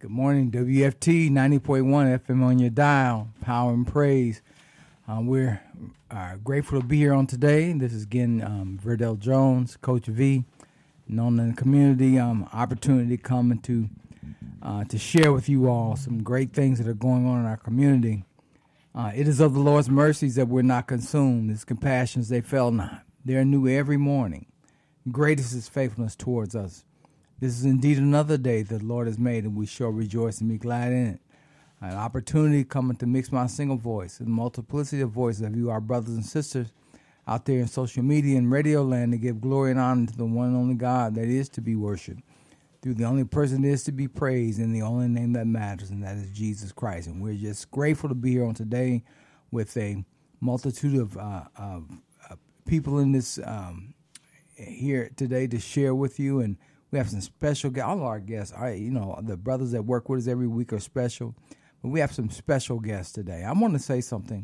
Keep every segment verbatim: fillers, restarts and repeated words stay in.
Good morning, W F T ninety point one F M on your dial, Power and Praise. Uh, we're uh, grateful to be here on today. This is again um, Verdell Jones, Coach V, known in the community. Um, opportunity coming to uh, to share with you all some great things that are going on in our community. Uh, it is of the Lord's mercies that we're not consumed. His compassions, they fail not. They are new every morning. Great is his faithfulness towards us. This is indeed another day that the Lord has made, and we shall rejoice and be glad in it. An opportunity coming to mix my single voice and multiplicity of voices of you, our brothers and sisters, out there in social media and radio land, to give glory and honor to the one and only God that is to be worshipped, through the only person that is to be praised, and the only name that matters, and that is Jesus Christ. And we're just grateful to be here on today with a multitude of, uh, of uh, people in this um, here today to share with you. And we have some special guests. All our guests, are, you know, the brothers that work with us every week are special. But we have some special guests today. I want to say something.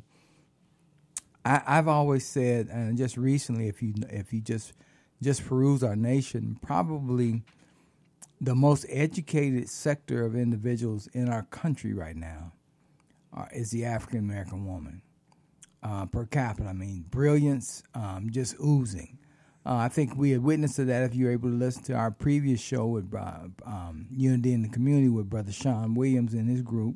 I, I've always said, and just recently, if you if you just just peruse our nation, probably the most educated sector of individuals in our country right now uh, is the African American woman uh, per capita. I mean, brilliance, um, just oozing. Uh, I think we had witnessed to that if you were able to listen to our previous show with uh, um, Unity in the Community with Brother Sean Williams and his group.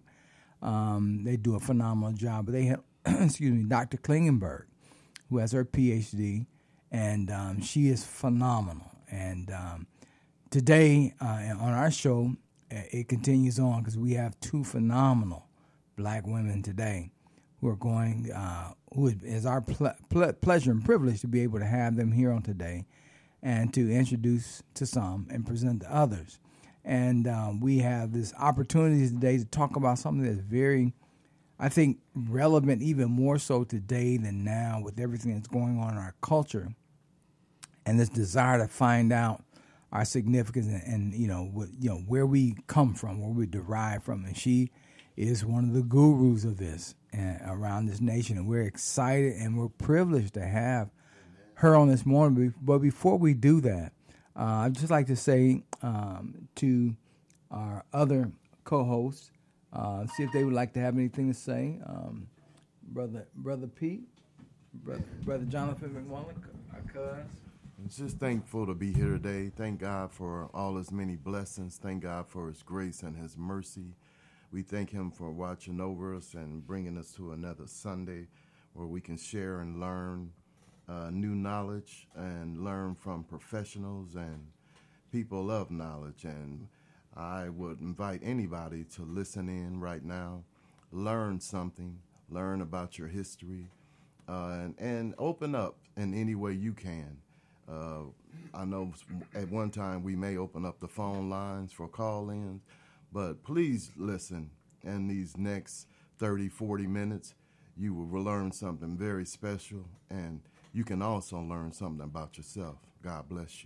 Um, they do a phenomenal job. But they have, excuse me, Doctor Klingenberg, who has her P H D, and um, she is phenomenal. And um, today uh, on our show, it continues on because we have two phenomenal black women today who are going, uh, who is our ple- ple- pleasure and privilege to be able to have them here on today and to introduce to some and present to others. And um, we have this opportunity today to talk about something that's very, I think, relevant even more so today than now with everything that's going on in our culture and this desire to find out our significance and, and you know, what, you know, where we come from, where we derive from. And she is one of the gurus of this uh, around this nation, and we're excited and we're privileged to have her on this morning. But before we do that, uh, I'd just like to say um, to our other co-hosts, uh, see if they would like to have anything to say. Um, brother, brother Pete, brother, brother Jonathan McMullen, our cuz. I'm just thankful to be here today. Thank God for all his many blessings. Thank God for his grace and his mercy. We thank him for watching over us and bringing us to another Sunday where we can share and learn uh, new knowledge and learn from professionals and people of knowledge. And I would invite anybody to listen in right now, learn something, learn about your history, uh, and, and open up in any way you can. Uh, I know at one time we may open up the phone lines for call-ins, but please listen. In these next thirty, forty minutes, you will learn something very special, and you can also learn something about yourself. God bless you.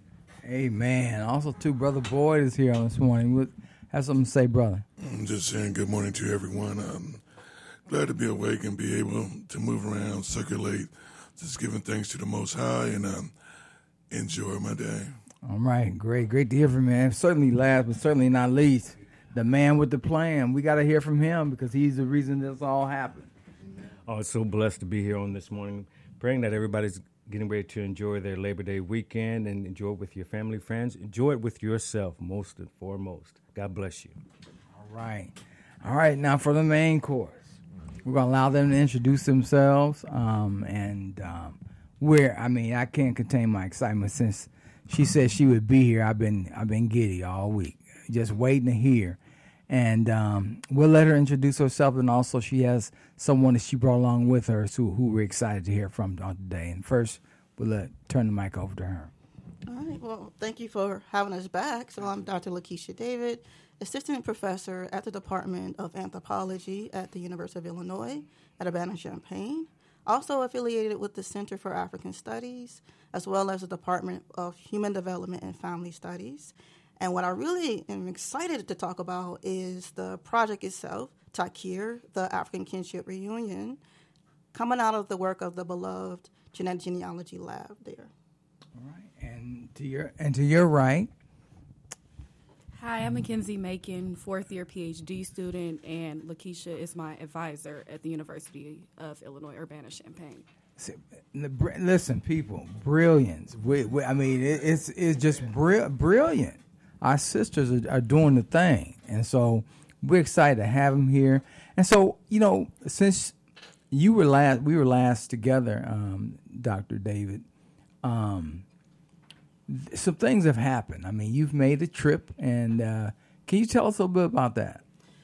Amen. Also, too, Brother Boyd is here on this morning. We'll have something to say, brother. I'm just saying good morning to everyone. I'm glad to be awake and be able to move around, circulate, just giving thanks to the Most High, and um, enjoy my day. All right, great. Great to hear from you, man. Certainly last, but certainly not least, the man with the plan. We got to hear from him because he's the reason this all happened. Oh, it's so blessed to be here on this morning, praying that everybody's getting ready to enjoy their Labor Day weekend and enjoy it with your family, friends. Enjoy it with yourself, most and foremost. God bless you. All right. All right, now for the main course. We're going to allow them to introduce themselves. Um, and um, we're, I mean, I can't contain my excitement since she said she would be here. I've been, I've been giddy all week, just waiting to hear. And um, we'll let her introduce herself, and also she has someone that she brought along with her who, who we're excited to hear from on today. And first, we'll let, turn the mic over to her. All right. Well, thank you for having us back. So I'm Doctor Lakeisha David, Assistant Professor at the Department of Anthropology at the University of Illinois at Urbana-Champaign. Also affiliated with the Center for African Studies, as well as the Department of Human Development and Family Studies. And what I really am excited to talk about is the project itself, Takir, the African Kinship Reunion, coming out of the work of the beloved Genetic Genealogy Lab there. All right, and to your and to your right, Hi, I'm Mackenzie Macon, fourth year PhD student, and Lakeisha is my advisor at the University of Illinois Urbana-Champaign. Listen, people, brilliance. We, we, I mean, it, it's it's just bri- brilliant. Our sisters are, are doing the thing, and so we're excited to have them here. And so, you know, since you were last, we were last together, um, Doctor David. Um, th- some things have happened. I mean, you've made a trip, and uh, can you tell us a little bit about that?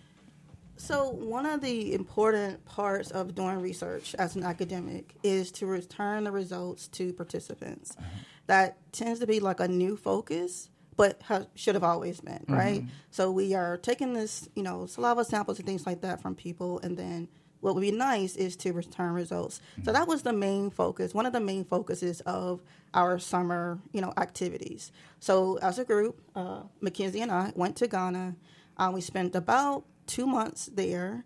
So one of the important parts of doing research as an academic is to return the results to participants. Uh-huh. That tends to be like a new focus, but ha- should have always been, mm-hmm. right? So we are taking this, you know, saliva samples and things like that from people, and then what would be nice is to return results. Mm-hmm. So that was the main focus, one of the main focuses of our summer, you know, activities. So as a group, uh, Mackenzie and I went to Ghana. Uh, we spent about two months there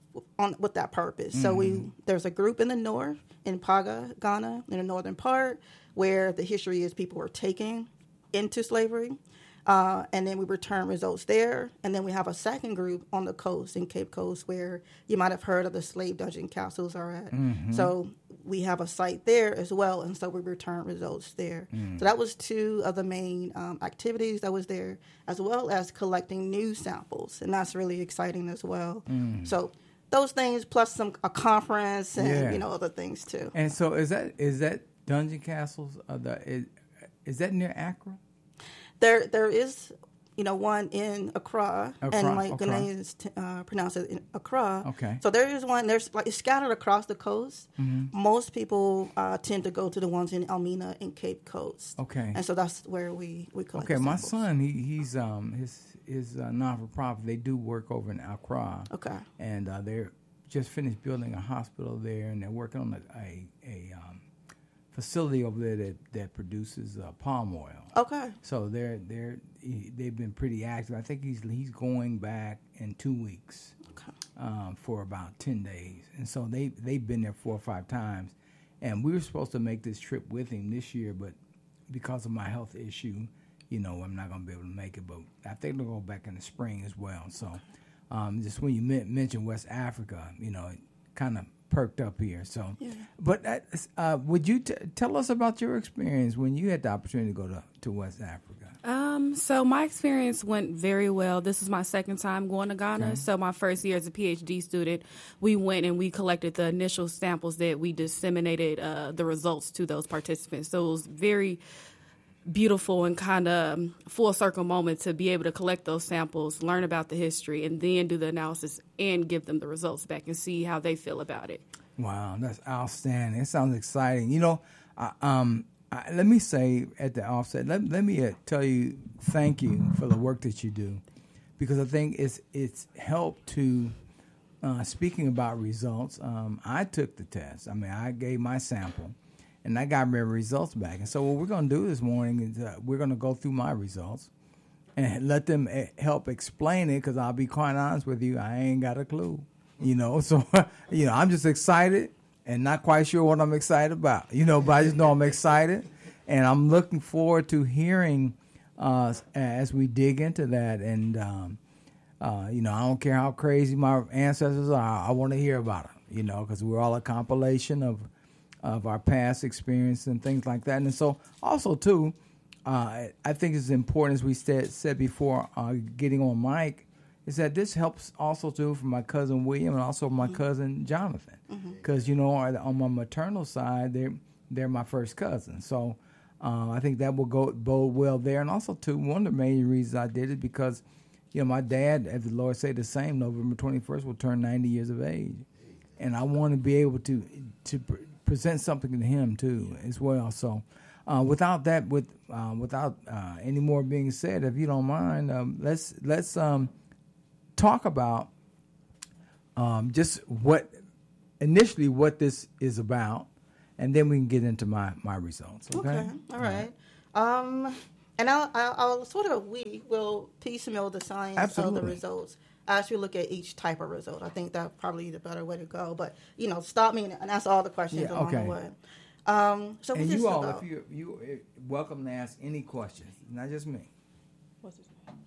on with that purpose. Mm-hmm. So we there's a group in the north, in Paga, Ghana, in the northern part, where the history is people were taken into slavery, uh, and then we return results there. And then we have a second group on the coast, in Cape Coast, where you might have heard of the slave dungeon castles are at. Mm-hmm. So we have a site there as well, and so we return results there. Mm. So that was two of the main um, activities that was there, as well as collecting new samples, and that's really exciting as well. Mm. So those things, plus some a conference and yeah. you know other things too. And so is that is that dungeon castles? Uh, the, is, is that near Accra? There there is. You know, one in Accra, Accra and like Accra. Ghanaians uh, pronounce it in Accra. Okay. So there is one. There's like it's scattered across the coast. Mm-hmm. Most people uh, tend to go to the ones in Elmina and Cape Coast. Okay. And so that's where we we collect. Okay, my samples. son, he he's um his his uh, non for profit. They do work over in Accra. Okay. And uh, they're just finished building a hospital there, and they're working on a a, a um, facility over there that, that produces uh, palm oil. Okay. So they're they're they've been pretty active. I think he's he's going back in two weeks. Okay. Um, for about ten days, and so they they've been there four or five times, and we were supposed to make this trip with him this year, but because of my health issue, you know, I'm not going to be able to make it. But I think they'll go back in the spring as well. So um, just when you mentioned West Africa, you know, it kind of perked up here. So, yeah. But uh, would you t- tell us about your experience when you had the opportunity to go to, to West Africa? Um, so my experience went very well. This is my second time going to Ghana. Okay. So my first year as a PhD student, we went and we collected the initial samples that we disseminated uh, the results to those participants. So it was very beautiful and kind of full circle moment to be able to collect those samples, learn about the history, and then do the analysis and give them the results back and see how they feel about it. Wow, that's outstanding. It sounds exciting. You know, uh, um, I, let me say at the offset, let, let me uh, tell you thank you for the work that you do, because I think it's it's helped to, uh, speaking about results, um, I took the test. I mean, I gave my sample. And I got my results back. And so what we're going to do this morning is uh, we're going to go through my results and let them uh, help explain it, because I'll be quite honest with you, I ain't got a clue. You know, so, you know, I'm just excited and not quite sure what I'm excited about. You know, but I just know I'm excited. And I'm looking forward to hearing uh, as we dig into that. And, um, uh, you know, I don't care how crazy my ancestors are. I want to hear about them, you know, because we're all a compilation of of our past experience and things like that. And so also, too, uh, I think it's important, as we said, said before, uh, getting on mic, is that this helps also, too, for my cousin William and also my mm-hmm. cousin Jonathan. Because, mm-hmm. you know, on my maternal side, they're, they're my first cousin. So uh, I think that will go bode well there. And also, too, one of the main reasons I did it because, you know, my dad, as the Lord say the same, November twenty-first will turn ninety years of age. And I want to be able to to present something to him too as well. So uh, without that, with uh, without uh, any more being said, if you don't mind, um, let's let's um, talk about um, just what initially what this is about, and then we can get into my, my results. Okay, okay. All right. Um, and I'll, I'll, I'll sort of we will piecemeal the science Absolutely. Of the results as we look at each type of result. I think that's probably the better way to go. But, you know, stop me and ask all the questions yeah, along okay. the way. Um, so and what's you this all, about? if you you welcome to ask any questions, not just me. What's this?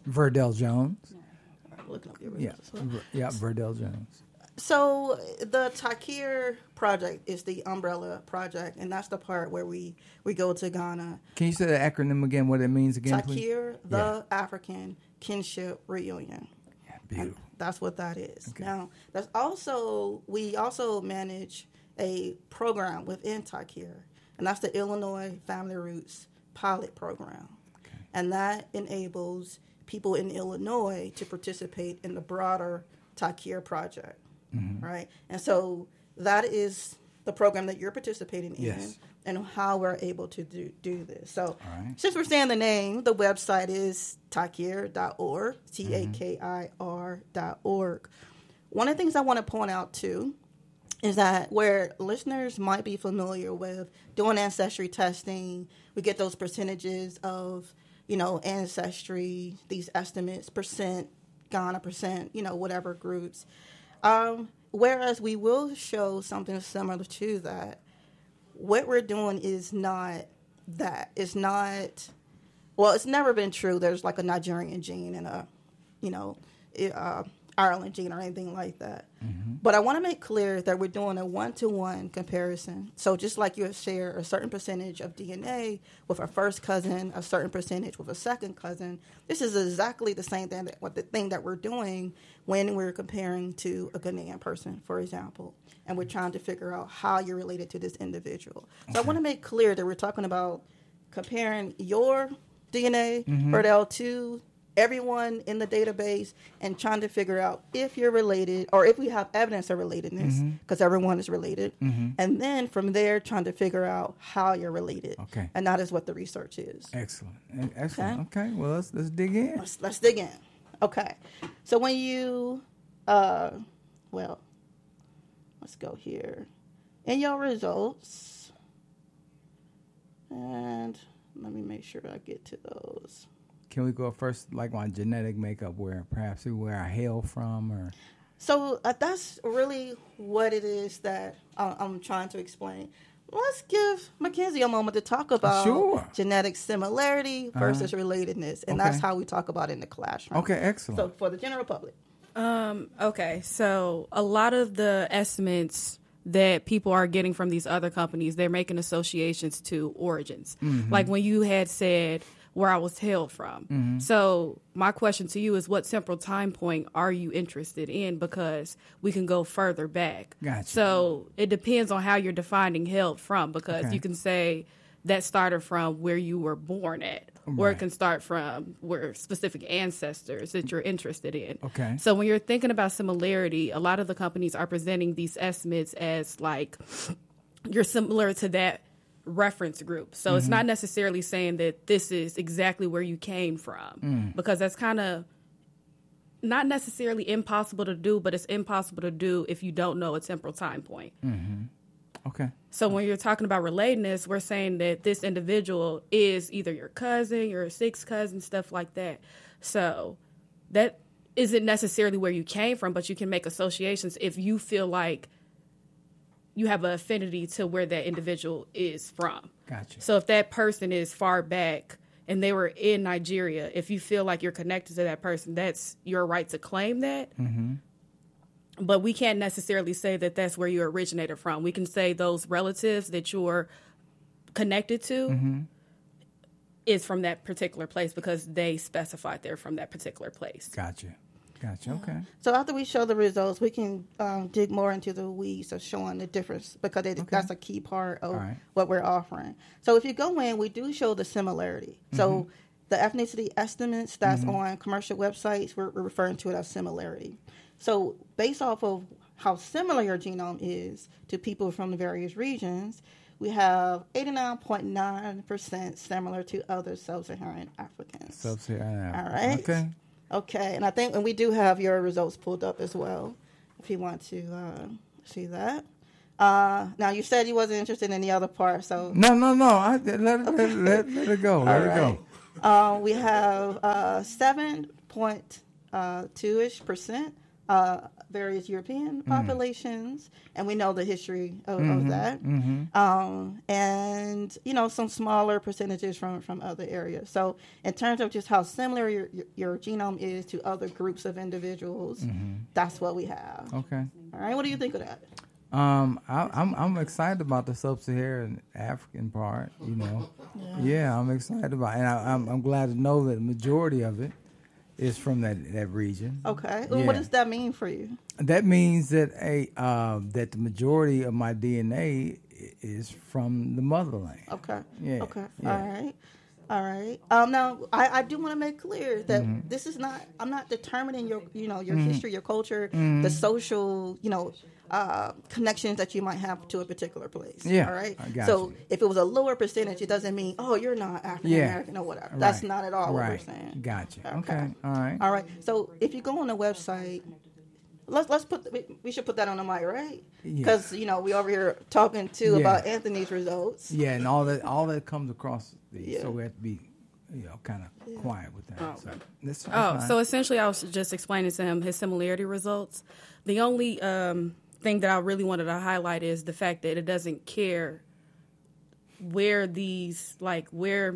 Verdell Jones. I'm looking up your Yeah, results as well. Ver- yeah, Verdell Jones. So the Takir project is the umbrella project, and that's the part where we, we go to Ghana. Can you say the acronym again? What it means again, please? Takir, the African Kinship Reunion. Yeah, beautiful. And that's what that is. Okay. Now, that's also we also manage a program within Takir, and that's the Illinois Family Roots Pilot Program, Okay. and that enables people in Illinois to participate in the broader Takir project, Mm-hmm. right? And so that is the program that you're participating in, Yes. and how we're able to do, do this. So, right. since we're saying the name, the website is takir dot org, T A K I R dot org. One of the things I want to point out, too, is that where listeners might be familiar with doing ancestry testing, we get those percentages of, you know, ancestry, these estimates, percent, Ghana percent, you know, whatever groups. Um, whereas we will show something similar to that. What we're doing is not that. It's not, well, it's never been true. There's like a Nigerian gene and a, you know, uh, Ireland gene or anything like that. Mm-hmm. But I want to make clear that we're doing a one-to-one comparison. So just like you share a certain percentage of D N A with a first cousin, a certain percentage with a second cousin, this is exactly the same thing that, what the thing that we're doing when we're comparing to a Ghanaian person, for example, and we're trying to figure out how you're related to this individual. So I want to make clear that we're talking about comparing your D N A, mm-hmm. Verdell, to everyone in the database and trying to figure out if you're related or if we have evidence of relatedness, because mm-hmm. everyone is related. Mm-hmm. And then from there, trying to figure out how you're related. Okay. And that is what the research is. Excellent. Excellent. Okay. okay. Well, let's let's dig in. Let's, let's dig in. Okay. So when you, uh, well, let's go here. In your results, and let me make sure I get to those. Can we go first, like on genetic makeup, where perhaps where I hail from, or? So uh, that's really what it is that uh, I'm trying to explain. Let's give Mackenzie a moment to talk about sure. genetic similarity versus uh-huh. relatedness, and okay. that's how we talk about it in the classroom. Okay, excellent. So for the general public. Um, okay, so a lot of the estimates that people are getting from these other companies, they're making associations to origins. Mm-hmm. Like when you had said where I was hailed from. Mm-hmm. So my question to you is, what temporal time point are you interested in? Because we can go further back. Gotcha. So it depends on how you're defining hailed from, because okay. you can say that started from where you were born at, right. or it can start from where specific ancestors that you're interested in. Okay. So when you're thinking about similarity, a lot of the companies are presenting these estimates as like you're similar to that reference group. So mm-hmm. it's not necessarily saying that this is exactly where you came from, mm. because that's kind of not necessarily impossible to do, but it's impossible to do if you don't know a temporal time point. Mm-hmm. Okay. So when you're talking about relatedness, we're saying that this individual is either your cousin, your sixth cousin, stuff like that. So that isn't necessarily where you came from, but you can make associations if you feel like you have an affinity to where that individual is from. Gotcha. So if that person is far back and they were in Nigeria, if you feel like you're connected to that person, that's your right to claim that. Mm-hmm. But we can't necessarily say that that's where you originated from. We can say those relatives that you're connected to mm-hmm. is from that particular place because they specified they're from that particular place. Gotcha. Gotcha. Okay. So after we show the results, we can um, dig more into the weeds of showing the difference, because it, okay. that's a key part of right. what we're offering. So if you go in, we do show the similarity. Mm-hmm. So the ethnicity estimates that's mm-hmm. on commercial websites, we're, we're referring to it as similarity. So based off of how similar your genome is to people from the various regions, we have eighty-nine point nine percent similar to other sub-Saharan Africans. Sub-Saharan Africans. All right. Okay. Okay, and I think, and we do have your results pulled up as well, if you want to uh, see that. Uh, now, you said you wasn't interested in the other part, so... No, no, no. I, let, it, let, let, let it go. Let All it right. go. Uh, we have uh, seven point two-ish percent uh, various European mm. populations, and we know the history of, mm-hmm. of that. Mm-hmm. Um, and, you know, some smaller percentages from, from other areas. So in terms of just how similar your, your, your genome is to other groups of individuals, mm-hmm. that's what we have. Okay. All right. What do you think of that? Um, I, I'm I'm excited about the sub-Saharan African part. You know, yeah, yeah I'm excited about, it. And I, I'm I'm glad to know that the majority of it is from that, that region. Okay, well, yeah. What does that mean for you? That means that a uh, that the majority of my D N A is from the motherland. Okay. Yeah. Okay. Yeah. All right. All right. Um, now, I, I do want to make clear that mm-hmm. this is not. I'm not determining your, you know, your mm-hmm. history, your culture, mm-hmm. the social, you know, uh, connections that you might have to a particular place. Yeah. All right. I got so you. if it was a lower percentage, it doesn't mean oh you're not African American yeah. or whatever. Right. That's not at all right. what we're saying. Gotcha. Okay. Okay. All right. All right. So if you go on the website. Let's let's put we, we should put that on the mic, right? Because yeah. you know we over here talking too yeah. about Anthony's results. Yeah, and all that all that comes across these, yeah. so we have to be, you know, kind of yeah. quiet with that. Oh, so, that's, that's oh fine. so essentially, I was just explaining to him his similarity results. The only um, thing that I really wanted to highlight is the fact that it doesn't care where these like where.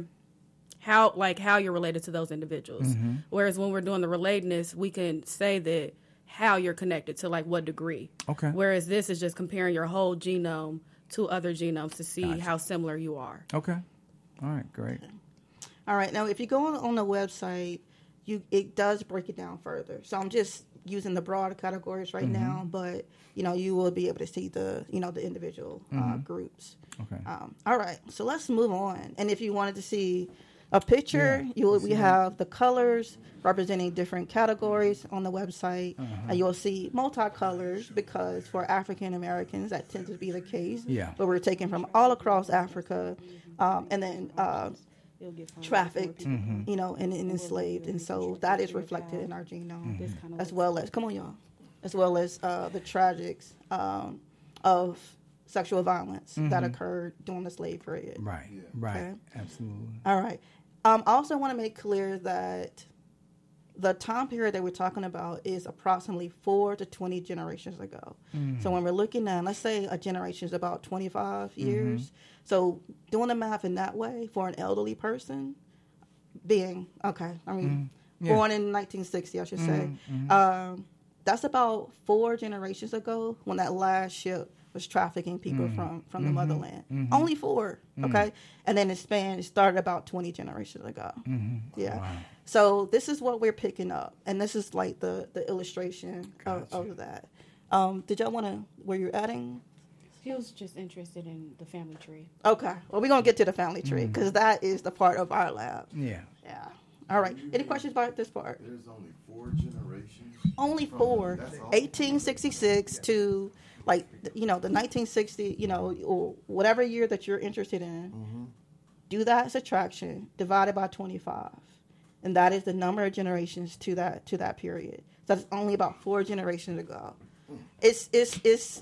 How like how you're related to those individuals. Mm-hmm. Whereas when we're doing the relatedness, we can say that how you're connected to like what degree. Okay. Whereas this is just comparing your whole genome to other genomes to see gotcha. how similar you are. Okay. All right. Great. Okay. All right. Now, if you go on, on the website, you it does break it down further. So I'm just using the broad categories right mm-hmm. now, but you know you will be able to see the you know the individual mm-hmm. uh, groups. Okay. Um, all right. So let's move on. And if you wanted to see a picture, yeah, you will, we have the colors representing different categories on the website, uh-huh. and you'll see multicolors because for African Americans that tends to be the case. Yeah. But we're taken from all across Africa, um, and then uh, trafficked, mm-hmm. you know, and, and enslaved, and so that is reflected in our genome, mm-hmm. as well as come on, y'all, as well as uh, the tragics um, of sexual violence mm-hmm. that occurred during the slave period. Right. Yeah. Right. Okay? Absolutely. All right. Um, I also want to make clear that the time period that we're talking about is approximately four to twenty generations ago. Mm-hmm. So when we're looking at, let's say a generation is about twenty-five mm-hmm. years. So doing the math in that way for an elderly person being, okay, I mean, mm-hmm. yeah. born in nineteen sixty, I should mm-hmm. say. Mm-hmm. Um, that's about four generations ago when that last ship was trafficking people mm-hmm. from, from the mm-hmm. motherland. Mm-hmm. Only four, okay? Mm-hmm. And then it span, it started about twenty generations ago. Mm-hmm. Yeah. Wow. So this is what we're picking up. And this is like the, the illustration gotcha. of, of that. Um, did y'all want to, were you adding? He was just interested in the family tree. Okay. Well, we're going to get to the family tree because mm-hmm. that is the part of our lab. Yeah. Yeah. All right. Any questions about this part? There's only four generations? Only four. eighteen sixty-six to... like, you know, the nineteen sixty, you know, or whatever year that you're interested in, mm-hmm. do that subtraction divided by twenty-five. And that is the number of generations to that to that period. So that's only about four generations ago. It's, it's, it's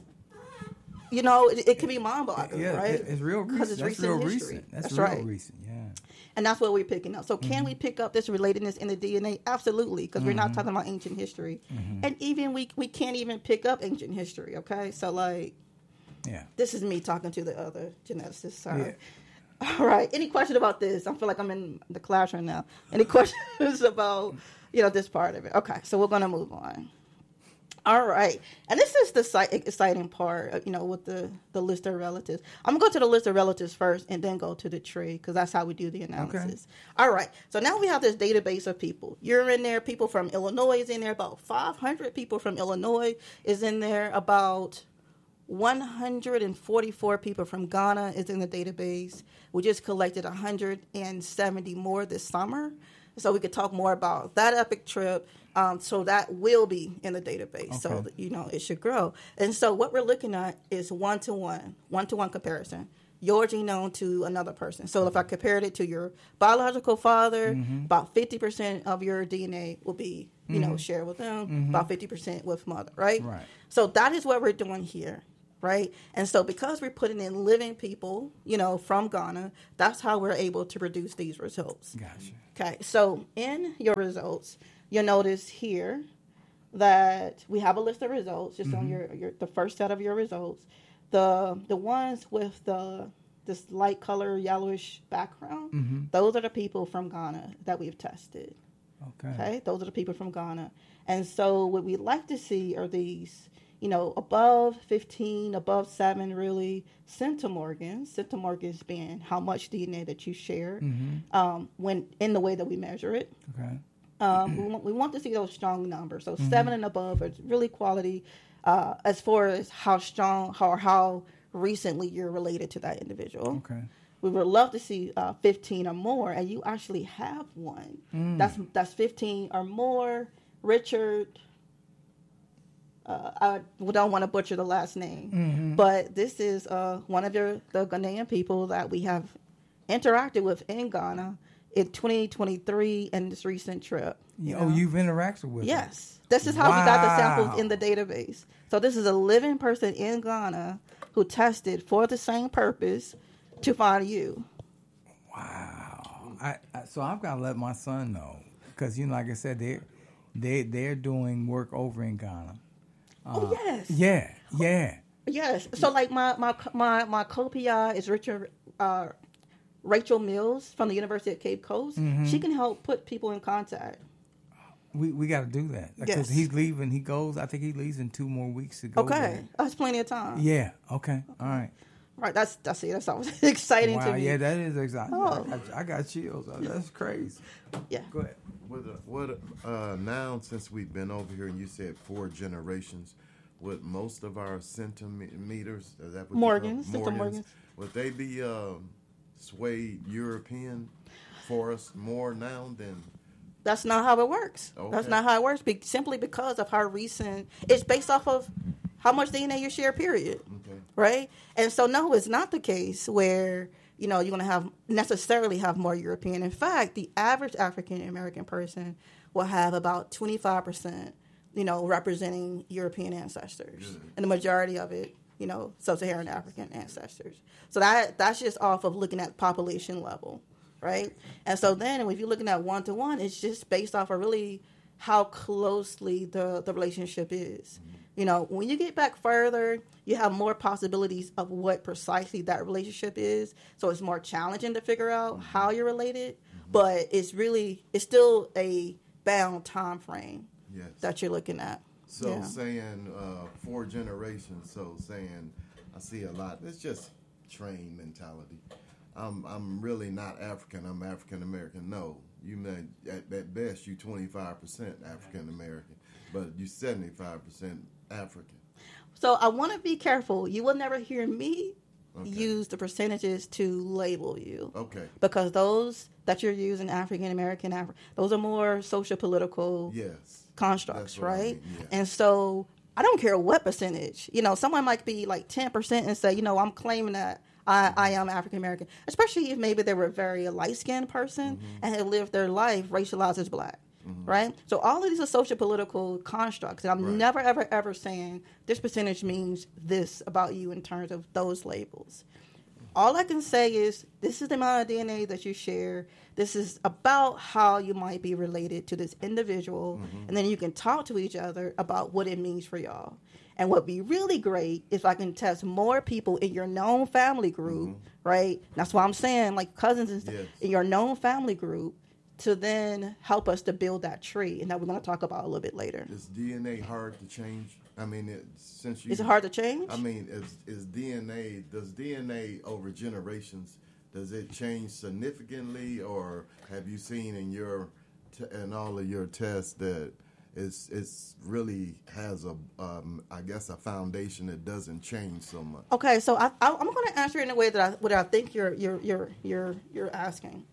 you know, it, it can be mind-boggling, yeah, right? It's real recent. Because it's that's recent real history. recent. That's, that's real right. recent, yeah. And that's what we're picking up. So can mm-hmm. we pick up this relatedness in the D N A? Absolutely, because mm-hmm. we're not talking about ancient history. Mm-hmm. And even we we can't even pick up ancient history, okay? So, like, yeah. this is me talking to the other geneticists. Sorry. Yeah. All right. Any question about this? I feel like I'm in the classroom now. Any questions about, you know, this part of it? Okay, so we're going to move on. All right. And this is the exciting part, you know, with the, the list of relatives. I'm going to go to the list of relatives first and then go to the tree because that's how we do the analysis. Okay. All right. So now we have this database of people. You're in there. People from Illinois is in there. About five hundred people from Illinois is in there. About one hundred forty-four people from Ghana is in the database. We just collected one hundred seventy more this summer. So we could talk more about that epic trip. Um, so that will be in the database. Okay. So, that, you know, it should grow. And so what we're looking at is one-to-one, one-to-one comparison, your genome to another person. So if I compared it to your biological father, mm-hmm. about fifty percent of your D N A will be, you mm-hmm. know, shared with them, mm-hmm. about fifty percent with mother, right? Right. So that is what we're doing here. Right. And so because we're putting in living people, you know, from Ghana, that's how we're able to produce these results. Gotcha. Okay. So in your results, you'll notice here that we have a list of results just Mm-hmm. on your, your the first set of your results. The the ones with the this light color yellowish background, Mm-hmm. those are the people from Ghana that we've tested. Okay. Okay, those are the people from Ghana. And so what we like to see are these, you know, above fifteen, above seven, really, centimorgans. Centimorgans being how much D N A that you share Mm-hmm. um, when in the way that we measure it. Okay. Um, we, want, we want to see those strong numbers. So seven and above is really quality uh, as far as how strong how, or how recently you're related to that individual. Okay. We would love to see uh, fifteen or more, and you actually have one. Mm. That's that's fifteen or more. Richard, uh, I don't want to butcher the last name, Mm-hmm. but this is uh, one of your, the Ghanaian people that we have interacted with in Ghana in twenty twenty-three and this recent trip. You Oh, know? you've interacted with him? Yes. This is how we got the Wow. samples in the database. So this is a living person in Ghana who tested for the same purpose to find you. Wow. I, I so I've got to let my son know because you know, like I said, they they they're doing work over in Ghana. oh, yes. Yeah. Yeah. Yes. So like my my my my co-P I is Richard uh, Rachel Mills from the University of Cape Coast. Mm-hmm. She can help put people in contact. We we got to do that because Yes. he's leaving. He goes. I think he leaves in two more weeks to go. Okay, there. that's plenty of time. Yeah. Okay. All right. Right. That's that's it. That's always exciting Wow. to me. Yeah, that is exciting. Oh. I, got, I got chills. Oh, that's crazy. Yeah. Go ahead. What, uh, what uh, now, since we've been over here and you said four generations, would most of our centimeters, is that what Morgans, you call centimorgans. Morgans, would they be um, swayed European for us more now than? That's not how it works. Okay. That's not how it works. Be- simply because of how recent it's based off of how much D N A you share. Period. Okay. Right. And so no, it's not the case where you know you're going to have necessarily have more European. In fact, the average African American person will have about twenty-five percent, you know, representing European ancestors, Good. and the majority of it, you know, sub-Saharan African ancestors. So that that's just off of looking at population level. Right. And so then if you're looking at one to one, it's just based off of really how closely the, the relationship is. Mm-hmm. You know, when you get back further, you have more possibilities of what precisely that relationship is. So it's more challenging to figure out mm-hmm. how you're related. Mm-hmm. But it's really, it's still a bound time frame Yes. that you're looking at. So Yeah. saying uh, four generations, so saying I see a lot, it's just train mentality. I'm I'm really not African. I'm African American. No, you meant at, at best you twenty-five percent African American, but you seventy-five percent African. So I want to be careful. You will never hear me Okay. use the percentages to label you. Okay. Because those that you're using, African American, Afri- those are more social political Yes. constructs, That's what I right? mean, yeah. And so I don't care what percentage. You know, someone might be like ten percent and say, you know, I'm claiming that I, I am African American, especially if maybe they were a very light skinned person Mm-hmm. and had lived their life racialized as black. Right? So all of these are social political constructs. And I'm Right. never, ever, ever saying this percentage means this about you in terms of those labels. All I can say is this is the amount of D N A that you share. This is about how you might be related to this individual. Mm-hmm. And then you can talk to each other about what it means for y'all. And what would be really great if I can test more people in your known family group, Mm-hmm. right? That's why I'm saying, like cousins and stuff, Yes. in your known family group, to then help us to build that tree. And that we're going to talk about a little bit later. Is D N A hard to change? I mean, it, since you Is it hard to change? I mean, is is D N A? Does D N A over generations? Does it change significantly, or have you seen in your t- in all of your tests that it's it's really has a um, I guess a foundation that doesn't change so much? Okay, so I, I, I'm going to answer it in a way that I, what I think you're you're you're you're you're asking.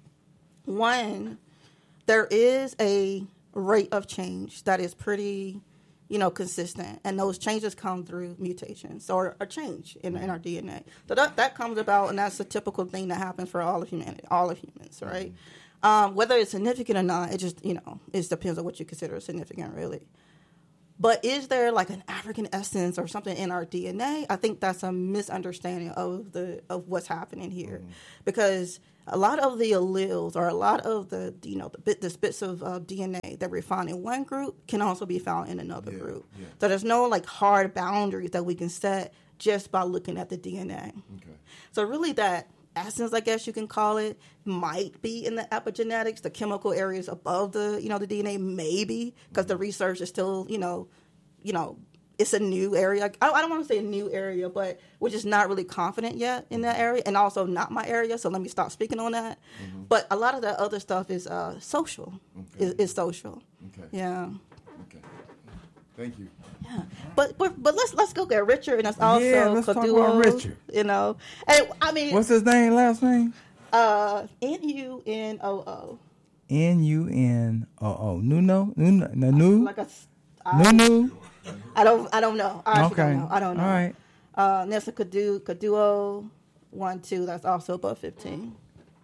One, there is a rate of change that is pretty, you know, consistent, and those changes come through mutations or a change in, in our D N A. So that that comes about, and that's a typical thing that happens for all of humanity, all of humans, right? Mm-hmm. Um, whether it's significant or not, it just you know it just depends on what you consider significant, really. But is there like an African essence or something in our D N A? I think that's a misunderstanding of the of what's happening here, mm-hmm. because a lot of the alleles or a lot of the you know the bit the bits of uh, D N A that we find in one group can also be found in another yeah, group. Yeah. So there's no like hard boundaries that we can set just by looking at the D N A. Okay. So really that essence, I guess you can call it, might be in the epigenetics, the chemical areas above the, you know, the D N A, maybe, because the research is still, you know, you know, it's a new area. I, I don't want to say a new area, but we're just not really confident yet in that area, and also not my area, so let me stop speaking on that. Mm-hmm. But a lot of the other stuff is uh, social, okay. is, is social. Okay. Yeah. Okay. Thank you. Yeah, but but but let's let's go get Richard, and it's also yeah, let's Kaduo, talk about Richard. You know, and I mean, what's his name? Last name? Uh, N U N O O. N U N O O. Nuno, Nuno, Nanu, like a Nunu. I don't I don't know. I okay. don't know. I don't know. All right. Uh, there's a Kaduo, Kaduo, one two. That's also above fifteen.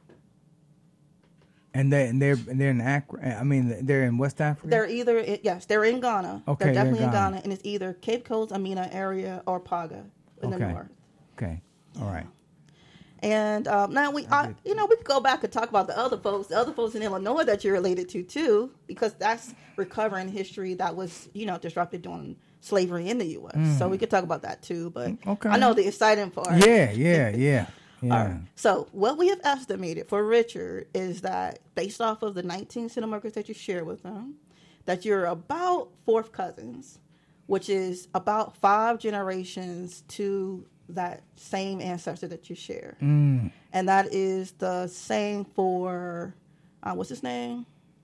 And they and they're they're in Accra. I mean, they're in West Africa. They're either in, yes, they're in Ghana. Okay, they're definitely they're in in Ghana. Ghana, and it's either Cape Coast, Amina area, or Paga in okay. the north. Okay, all right. And um, now we, I, you know, we could go back and talk about the other folks, the other folks in Illinois that you're related to too, because that's recovering history that was, you know, disrupted during slavery in the U S Mm. So we could talk about that too. But okay. I know the exciting part. Yeah, yeah, yeah. Yeah. All right. So what we have estimated for Richard is that based off of the nineteen centimeters markers that you share with him, that you're about fourth cousins, which is about five generations to that same ancestor that you share. Mm. And that is the same for, uh, what's his name?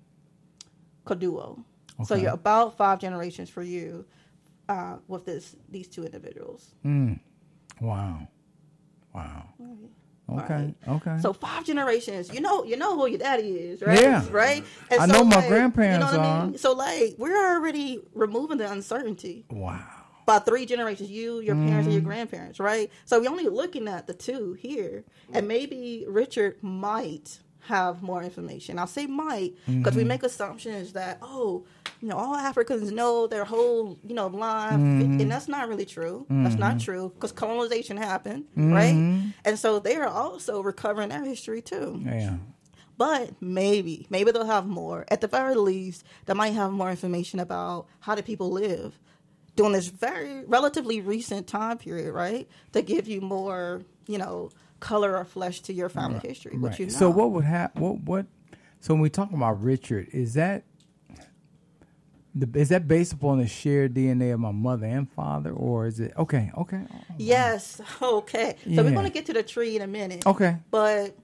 Kaduo. Okay. So you're about five generations for you uh, with this these two individuals. Mm. Wow. Wow. Okay. Right. Okay. So five generations, you know, you know who your daddy is, right? Yeah. Right. And I so, know my like, grandparents you know what are. I mean? So like, we're already removing the uncertainty. Wow. By three generations, you, your mm. parents, and your grandparents, right? So we're only looking at the two here, and maybe Richard might have more information. I'll say might because mm-hmm. we make assumptions that, oh, you know, all Africans know their whole, you know, line, mm-hmm. and that's not really true. Mm-hmm. That's not true because colonization happened, mm-hmm. right? And so they are also recovering their history too. Yeah. But maybe, maybe they'll have more. At the very least, they might have more information about how do people live during this very relatively recent time period, right? To give you more, you know, color or flesh to your family right. history. Which right. you know. So what would happen? What what? So when we talk about Richard, is that the is that based upon the shared D N A of my mother and father, or is it okay? Okay. Oh, yes. Okay. So yeah. we're going to get to the tree in a minute. Okay. But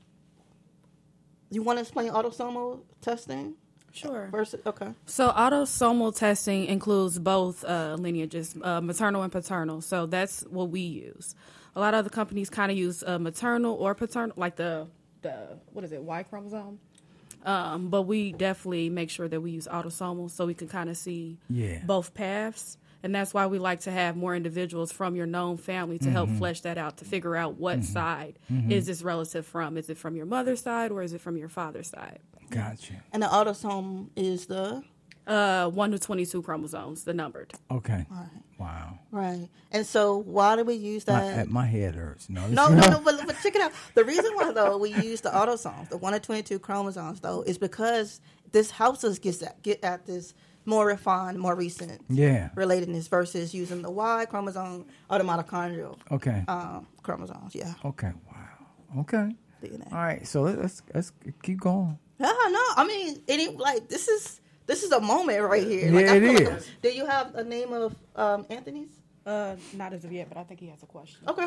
you want to explain autosomal testing? Sure. Versus, okay. So autosomal testing includes both uh, lineages, uh, maternal and paternal. So that's what we use. A lot of other companies kind of use uh, maternal or paternal, like the the what is it, Y chromosome. Um, but we definitely make sure that we use autosomal so we can kind of see yeah. both paths. And that's why we like to have more individuals from your known family to mm-hmm. help flesh that out, to figure out what mm-hmm. side mm-hmm. is this relative from. Is it from your mother's side or is it from your father's side? Gotcha. And the autosome is the? Uh, one to twenty-two chromosomes, the numbered. Okay. Right. Wow. Right. And so why do we use that? My, my head hurts. No, no, no, no but, but check it out. The reason why, though, we use the autosomes, the one to twenty-two chromosomes, though, is because this helps us get at, get at this more refined, more recent yeah. relatedness versus using the Y chromosome or the mitochondrial okay. um, chromosomes. Yeah. Okay. Wow. Okay. D N A. All right. So let's let's keep going. Yeah, no. I mean, it ain't like this is this is a moment right here. Yeah, like, I it feel is. Like, do you have a name of um, Anthony's? Uh, not as of yet, but I think he has a question. Okay.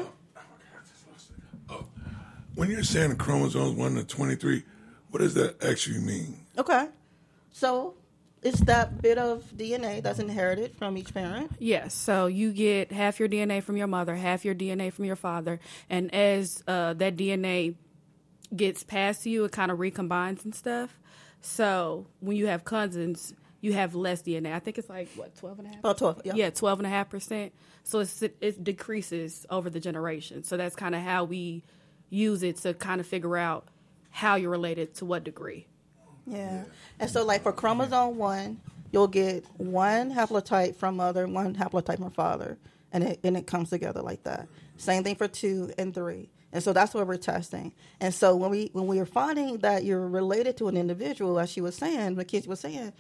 Oh, when you're saying chromosomes one to twenty-three, what does that actually mean? Okay. So it's that bit of D N A that's inherited from each parent. Yes. So you get half your D N A from your mother, half your D N A from your father, and as uh, that D N A gets passed to you, it kind of recombines and stuff. So when you have cousins, you have less D N A. I think it's like, what, twelve and a half? About twelve, yeah. Yeah, twelve and a half percent. So it's, it decreases over the generation. So that's kind of how we use it to kind of figure out how you're related to what degree. Yeah. And so, like, for chromosome one, you'll get one haplotype from mother, one haplotype from father, and it and it comes together like that. Same thing for two and three. And so that's what we're testing. And so when we when we are finding that you're related to an individual, as she was saying, the kids was saying,